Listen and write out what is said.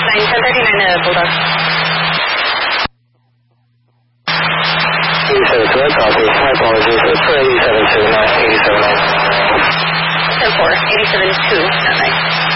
1039 Bulldog. 87 copy. My apologies. It's 8729. 87. 10-4. 87-2. Not nice.